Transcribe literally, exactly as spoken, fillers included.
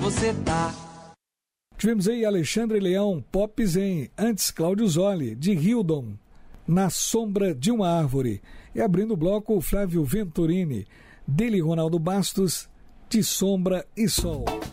você tá. Tivemos aí Alexandre Leão, Pop Zen, antes Cláudio Zoli, de Hildon, Na Sombra de uma Árvore. E abrindo o bloco, Flávio Venturini, dele Ronaldo Bastos, De Sombra e Sol.